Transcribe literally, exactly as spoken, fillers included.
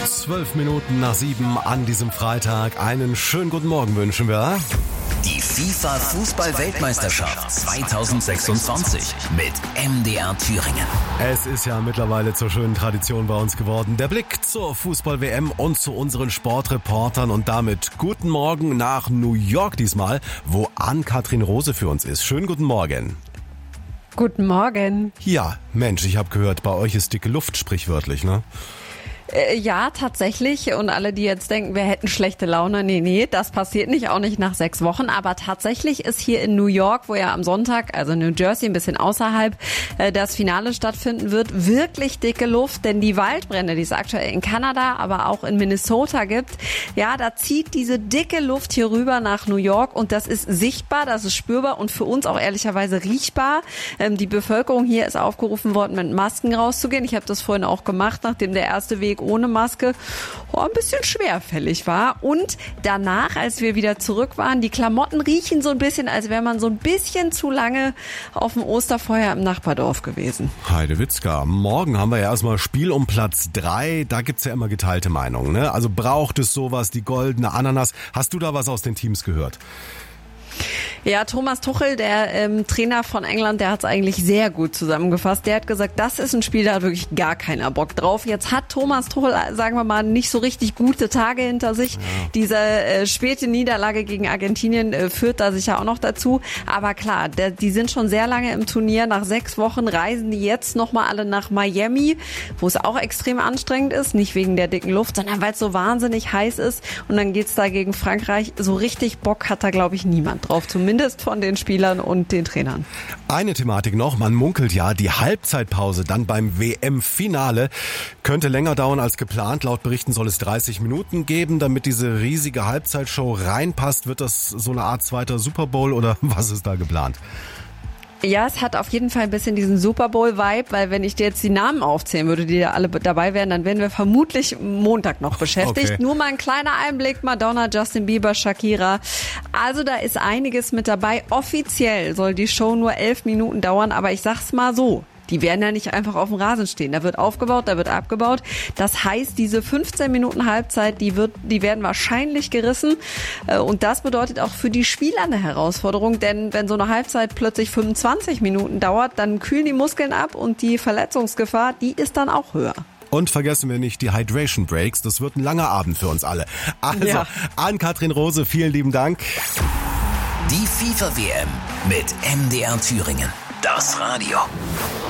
Zwölf Minuten nach sieben an diesem Freitag. Einen schönen guten Morgen wünschen wir. Die FIFA-Fußball-Weltmeisterschaft zwanzig sechsundzwanzig mit M D R Thüringen. Es ist ja mittlerweile zur schönen Tradition bei uns geworden. Der Blick zur Fußball-W M und zu unseren Sportreportern. Und damit guten Morgen nach New York diesmal, wo Ann-Kathrin Rose für uns ist. Schönen guten Morgen. Guten Morgen. Ja, Mensch, ich habe gehört, bei euch ist dicke Luft, sprichwörtlich, ne? Äh, ja, tatsächlich. Und alle, die jetzt denken, wir hätten schlechte Laune, nee, nee, das passiert nicht, auch nicht nach sechs Wochen. Aber tatsächlich ist hier in New York, wo ja am Sonntag, also New Jersey, ein bisschen außerhalb, äh, das Finale stattfinden wird, wirklich dicke Luft. Denn die Waldbrände, die es aktuell in Kanada, aber auch in Minnesota gibt, ja, da zieht diese dicke Luft hier rüber nach New York. Und das ist sichtbar, das ist spürbar und für uns auch ehrlicherweise riechbar. Ähm, die Bevölkerung hier ist aufgerufen worden, mit Masken rauszugehen. Ich habe das vorhin auch gemacht, nachdem der erste Weg ohne Maske oh, ein bisschen schwerfällig war. Und danach, als wir wieder zurück waren, die Klamotten riechen so ein bisschen, als wäre man so ein bisschen zu lange auf dem Osterfeuer im Nachbardorf gewesen. Heidewitzka, morgen haben wir ja erstmal Spiel um Platz drei. Da gibt's ja immer geteilte Meinungen, ne? Also braucht es sowas, die goldene Ananas? Hast du da was aus den Teams gehört? Ja, Thomas Tuchel, der ähm, Trainer von England, der hat es eigentlich sehr gut zusammengefasst. Der hat gesagt, das ist ein Spiel, da hat wirklich gar keiner Bock drauf. Jetzt hat Thomas Tuchel, sagen wir mal, nicht so richtig gute Tage hinter sich. Ja. Diese äh, späte Niederlage gegen Argentinien äh, führt da sicher auch noch dazu. Aber klar, der, die sind schon sehr lange im Turnier. Nach sechs Wochen reisen die jetzt nochmal alle nach Miami, wo es auch extrem anstrengend ist. Nicht wegen der dicken Luft, sondern weil es so wahnsinnig heiß ist. Und dann geht's da gegen Frankreich. So richtig Bock hat da, glaube ich, niemand drauf. Zumindest von den Spielern und den Trainern. Eine Thematik noch, man munkelt ja, die Halbzeitpause dann beim W M-Finale könnte länger dauern als geplant. Laut Berichten soll es dreißig Minuten geben, damit diese riesige Halbzeitshow reinpasst. Wird das so eine Art zweiter Super Bowl oder was ist da geplant? Ja, es hat auf jeden Fall ein bisschen diesen Super Bowl-Vibe, weil wenn ich dir jetzt die Namen aufzählen würde, die da alle dabei wären, dann wären wir vermutlich Montag noch beschäftigt. Okay. Nur mal ein kleiner Einblick, Madonna, Justin Bieber, Shakira. Also da ist einiges mit dabei. Offiziell soll die Show nur elf Minuten dauern, aber ich sag's mal so. Die werden ja nicht einfach auf dem Rasen stehen. Da wird aufgebaut, da wird abgebaut. Das heißt, diese fünfzehn Minuten Halbzeit, die wird, die werden wahrscheinlich gerissen. Und das bedeutet auch für die Spieler eine Herausforderung. Denn wenn so eine Halbzeit plötzlich fünfundzwanzig Minuten dauert, dann kühlen die Muskeln ab und die Verletzungsgefahr, die ist dann auch höher. Und vergessen wir nicht die Hydration Breaks. Das wird ein langer Abend für uns alle. Also, ja. Ann-Kathrin Rose, vielen lieben Dank. Die FIFA-W M mit M D R Thüringen. Das Radio.